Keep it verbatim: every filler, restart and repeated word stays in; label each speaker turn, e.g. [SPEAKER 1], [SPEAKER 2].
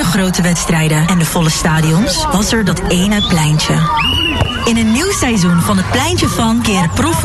[SPEAKER 1] grote wedstrijden en de volle stadions was er dat ene pleintje. In een nieuw seizoen van het Pleintje van keren proef